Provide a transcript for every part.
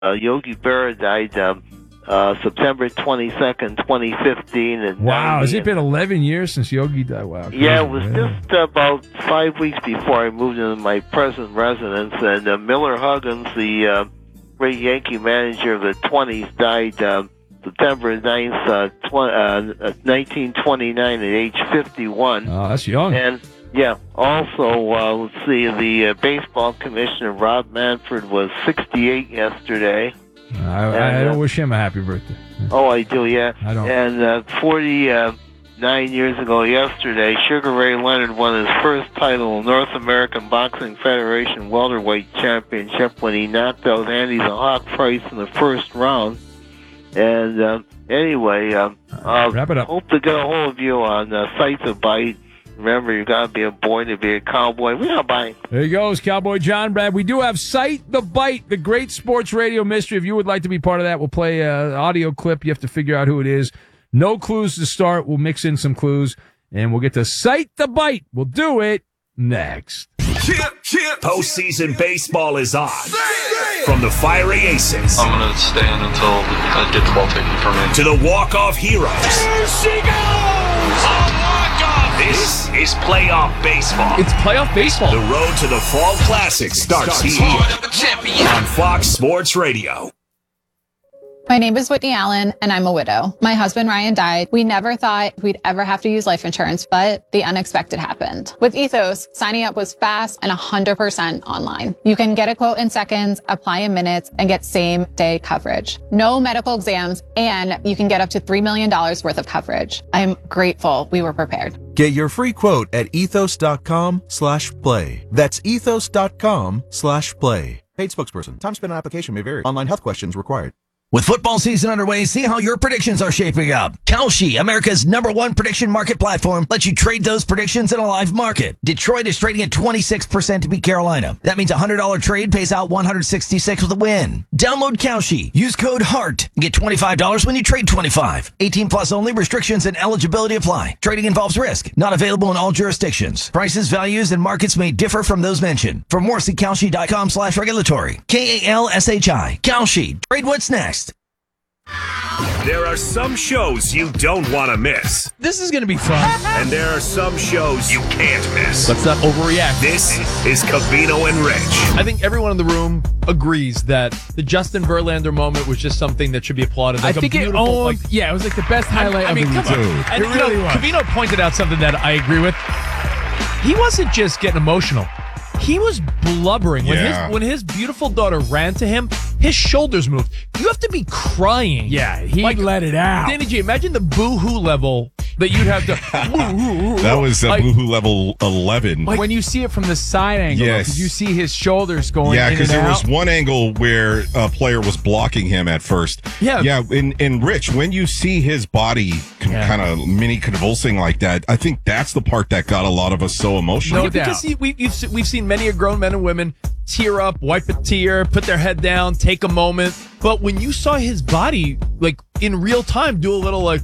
Yogi Berra died September 22nd, 2015. And wow, has it been 11 years since Yogi died? Wow. Yeah, it was just about 5 weeks before I moved into my present residence. And Miller Huggins, the great Yankee manager of the 20s, died September 9th, 1929 at age 51. Oh, that's young. And, yeah, also, let's see, the baseball commissioner, Rob Manfred, was 68 yesterday. I don't wish him a happy birthday. Oh, I do, yeah. I don't. And 49 years ago yesterday, Sugar Ray Leonard won his first title in North American Boxing Federation welterweight championship when he knocked out Andy the Hawk Price in the first round. And anyway, wrap it up. Hope to get a hold of you on Sight to Bite. Remember, you got to be a boy to be a cowboy. We are buying. There he goes, Cowboy John, Brad. We do have Sight the Bite, the great sports radio mystery. If you would like to be part of that, we'll play an audio clip. You have to figure out who it is. No clues to start. We'll mix in some clues, and we'll get to Sight the Bite. We'll do it next. Postseason baseball is on. From the fiery aces. I'm going to stand until I get the ball taken from me. To the walk-off heroes. Here she goes! A walk-off! This is playoff baseball. It's playoff baseball. The road to the Fall Classic starts here on Fox Sports Radio. My name is Whitney Allen, and I'm a widow. My husband, Ryan, died. We never thought we'd ever have to use life insurance, but the unexpected happened. With Ethos, signing up was fast and 100% online. You can get a quote in seconds, apply in minutes, and get same-day coverage. No medical exams, and you can get up to $3 million worth of coverage. I'm grateful we were prepared. Get your free quote at ethos.com/play. That's ethos.com/play. Paid spokesperson. Time spent on application may vary. Online health questions required. With football season underway, see how your predictions are shaping up. Kalshi, America's #1 prediction market platform, lets you trade those predictions in a live market. Detroit is trading at 26% to beat Carolina. That means a $100 trade pays out $166 with a win. Download Kalshi. Use code HEART and get $25 when you trade 25. 18 plus only. Restrictions and eligibility apply. Trading involves risk. Not available in all jurisdictions. Prices, values, and markets may differ from those mentioned. For more, see Kalshi.com/regulatory. KALSHI. Kalshi. Trade what's next. There are some shows you don't want to miss. This is going to be fun. And there are some shows you can't miss. Let's not overreact. This is Covino and Rich. I think everyone in the room agrees that the Justin Verlander moment was just something that should be applauded. Like I think it owned, it was like the best highlight of the week. And it really was. Covino pointed out something that I agree with. He wasn't just getting emotional. He was blubbering. When his beautiful daughter ran to him, his shoulders moved. You have to be crying. Yeah, he let it out. Danny G, imagine the boo-hoo level that you'd have to... That was boo-hoo level 11. Like, when you see it from the side angle, yes. You see his shoulders going in and out. Yeah, because there was one angle where a player was blocking him at first. Yeah, and Rich, when you see his body kind of mini convulsing like that, I think that's the part that got a lot of us so emotional. No doubt. Because we've seen many grown men and women tear up, wipe a tear, put their head down, take a moment. But when you saw his body, like, in real time, do a little, like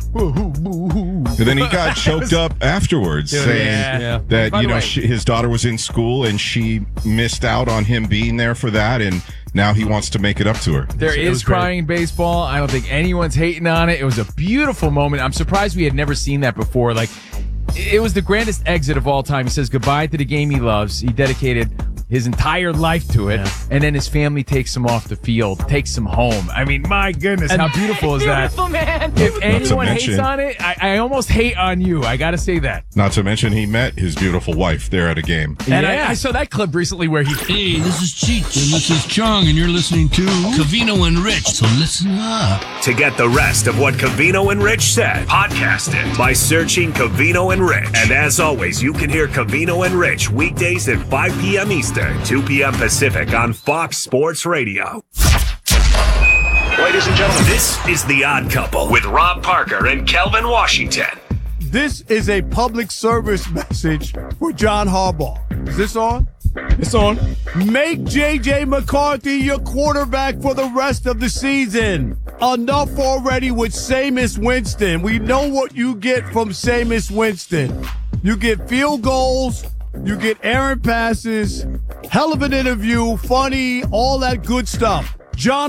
and then he got choked up afterwards, saying that, his daughter was in school and she missed out on him being there for that, and now he wants to make it up to her. There is crying in baseball. I don't think anyone's hating on it. It was a beautiful moment. I'm surprised we had never seen that before. Like, it was the grandest exit of all time. He says goodbye to the game he loves. He dedicated his entire life to it, and then his family takes him off the field, takes him home. I mean, my goodness, how beautiful is that? Beautiful, man. If anyone hates on it, I almost hate on you. I got to say that. Not to mention he met his beautiful wife there at a game. And I saw that clip recently where he... Hey, this is Cheech, and this is Chong, and you're listening to Covino and Rich, so listen up. To get the rest of what Covino and Rich said, podcast it by searching Covino and Rich. And as always, you can hear Covino and Rich weekdays at 5 p.m. Eastern, 2 p.m. Pacific on Fox Sports Radio. Ladies and gentlemen, this is The Odd Couple with Rob Parker and Kelvin Washington. This is a public service message for John Harbaugh. Is this on? It's on. Make J.J. McCarthy your quarterback for the rest of the season. Enough already with Jameis Winston. We know what you get from Jameis Winston. You get field goals. You get errant passes. Hell of an interview. Funny. All that good stuff. John